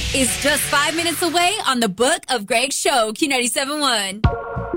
is just 5 minutes away on the Book of Greg Show, Q97.1.